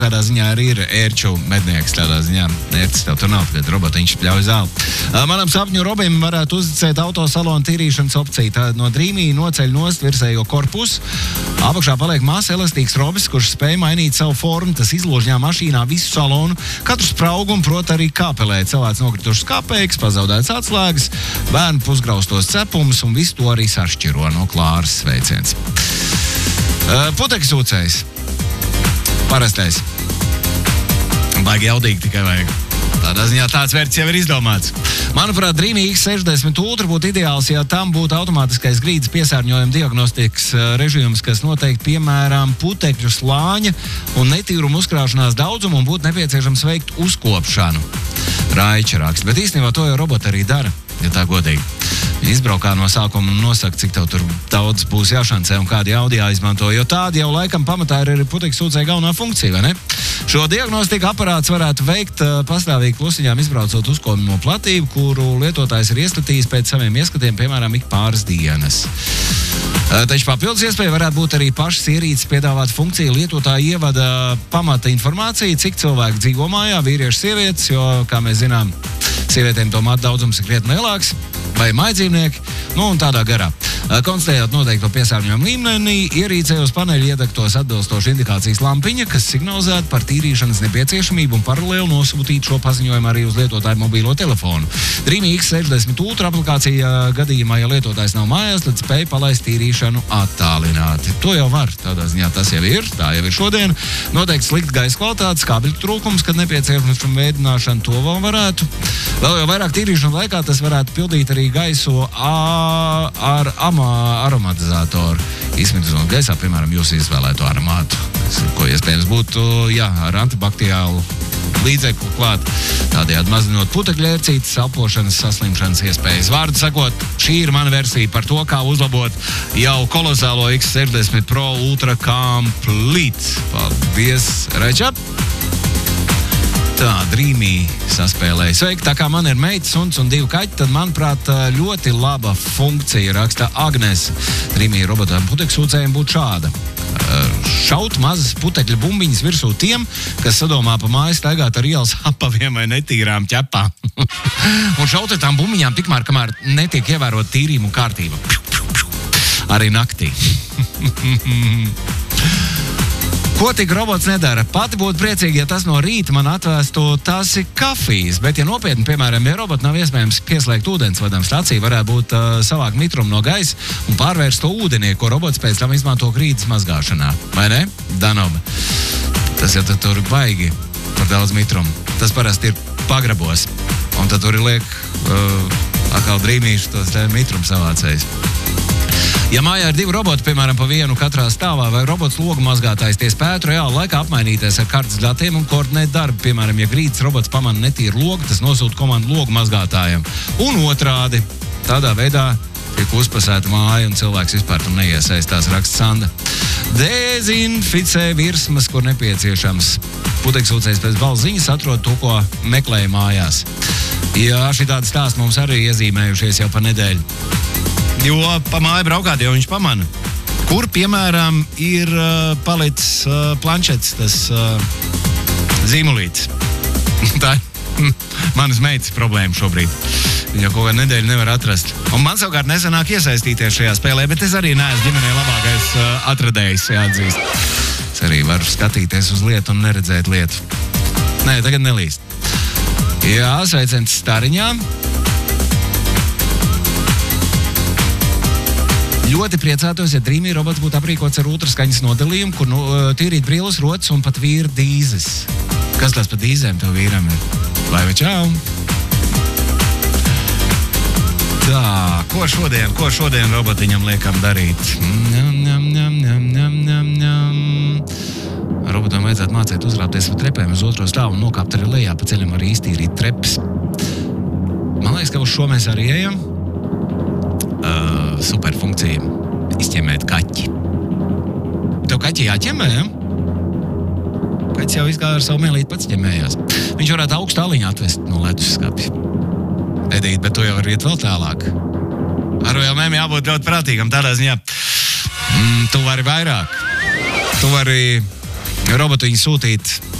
kādā ziņā arī ir ērču mednieks, tādā ziņā ērcis tev tur nav, bet robotiņš pļauj zāli. Manam sapņu Robim varētu uzticēt autosalonu tīrīšanas opciju. Tā no Dreamy noceļ nost virsējo korpusu. Apakšā paliek mazs elastīgs robis, kurš spēj mainīt savu formu. Tas izložņā mašīnā visu salonu, katru spraugumu, prot arī kāpelēt. Cilvēks nokritušas kāpēks, pazaudēts atslēgas, bērnu pusgraustos cepumus un visu to arī sašķiro no Klāras sveiciens. Putekļu sūcējs. Parastais. Baigi jaudīgi tikai vajag. Tādā ziņā tāds vērts jau ir izdomāts. Manuprāt, Dreamy X60 Ultra būtu ideāls, ja tam būtu automātiskais grīdas piesārņojuma diagnostikas režīms, kas noteikti, piemēram, putekļu slāņa un netīrumu uzkrāšanās daudzumu un būtu nepieciešams veikt uzkopšanu. Raiča raksta, bet īstenībā to jau roboti arī dara, ja tā godīgi. Izbraukā no sākuma un nosaka, cik tev tur daudz būs jāšancē un kādi jaudi jāizmanto, jo tādi jau laikam pamatā ir putekļu sūcēja galvenā funkcija, vai ne? Šo diagnostiku aparāts varētu veikt pastāvīgi klusiņām izbraucot uzkopimo platību, kuru lietotājs ir iestatījis pēc saviem ieskatiem, piemēram, ik pāris dienas. Taču papildus iespēja varētu būt arī pašas ierīces piedāvāt funkciju. Lietotāji ievada pamata informāciju, cik cilvēki dzīvo mājā, vīrieši, sievietes, jo, kā mēs zinām, sievietēm to matu daudzums ir krietni lielāks, vai mājdzīvnieki, un tādā garā. Konstatējot noteikto piesārņojumu līmenī, ierīcē uz paneļa iedegtos atbilstoši indikācijas lampiņa, kas signalizētu par tīrīšanas nepieciešamību un paralēli nosūtīt šo paziņojumu arī uz lietotāju mobīlo telefonu. Dreamy X60 Ultra aplikācija gadījumā, ja lietotājs nav mājās, tad spēj palaist tīrīšanu attālināti. To jau var, tādā ziņā tas jau ir, tā jau ir šodien. Noteikti slikta gaisa kvalitātes, kābeļu trūkums, kad nepieciešams veidināšana, to vēl varētu. Vēl jau vairāk tīrīšanu laikā tas varētu pildīt arī gaisu ar aromatizatoru. Izsmidzot gaisā, piemēram, jūs izvēlēto aromātu, ko iespējams būtu, ar antibakteriālu līdzekli klāt, tādējādi mazinot putekļu ērcītes, elpošanas, saslimšanas iespējas. Vārdu sakot, šī ir mana versija par to, kā uzlabot jau kolosālo X60 Pro Ultra Complete. Paldies, Raiča! Tā, Dreamy saspēlēja. Sveiki, tā kā man ir meitas, suns un 2 kaķi, tad, manuprāt, ļoti laba funkcija, raksta Agnes. Dreamy robotām putekļu sūcējiem būtu šāda. Šaut mazas putekļu bumbiņas virsū tiem, kas sadomā pa māju staigāt ar ielas apaviem vai netīrām ķepām. Un šaut ar tām bumbiņām tikmēr, kamēr netiek ievērot tīrību un kārtība. Arī naktī. Ko tik robots nedara? Pati būtu priecīgi, ja tas no rīta man atvēstu tasi kafijas, bet ja nopietni, piemēram, ja roboti nav iespējams pieslēgt ūdensvadam staciju, varētu būt savākt mitrumu no gaisa un pārvērst to ūdenī, ko robots pēc tam izmanto grīdas mazgāšanā. Vai ne? Danoba. Tas jau tad tur baigi par daudz mitrumu. Tas parasti ir pagrabos. Un tad tur ir liek atkal drīmīši tos mitrumu savācējs. Ja mājā ir 2 roboti, piemēram, pa vienu katrā stāvā, vai robots logu mazgātājs, tie spētu reāli laikā apmainīties ar kartes datiem un koordinēt darbu. Piemēram, ja grīdas robots pamana netīru logu, tas nosūta komandu logu mazgātājiem. Un otrādi, tādā veidā tiek uzpasēta māja un cilvēks vispār tur neiesaistās, raksta Sanda. Dezinficē virsmas, kur nepieciešams. Putekļu sūcējs pēc balss ziņas atrod to, ko meklēja mājās. Jā, šī tāda stāsta mums arī iezīmējušies jau pa nedēļu. Jo pa māju braukāt, jau viņš pamana. Kur, piemēram, ir palicis planšets, tas zīmulītis. Tā ir manas meitas problēma šobrīd. Viņa kaut kādu nedēļu nevar atrast. Un man savukārt nesanāk iesaistīties šajā spēlē, bet es arī neesmu ģimenē labākais atradējs, jāatzīst. Es arī varu skatīties uz lietu un neredzēt lietu. Nē, tagad nelīst. Jā, sveiciens Stariņām. Ļoti priecātos, ja Dreamy robots būtu aprīkots ar ultraskaņas nodalījumu, kur tīrīt brīles, rotas un pat vīra dīzes. Kas tās pa dīzēm tev vīram ir? Lai vai čau! Tā, ko šodien robotiņam liekam darīt? Robotam vajadzētu mācīt uzrāpties pa trepēm uz otro stāvu un nokāpt arī lejā pa ceļam arī iztīrīt trepas. Man liekas, ka uz šo mēs arī ejam. Super funkcija izķemēt kaķi. Tev kaķi jāķemē, ja? Kaķis jau izgāja ar savu mēlīti pats ķemējās. Viņš varētu augstu aliņu atvest no ledus skapja. Edīt, bet to jau var iet vēl tālāk. Ar vēl mēm jābūt ļoti prātīgam tādā ziņā. Tu vari vairāk. Tu vari robotiņu sūtīt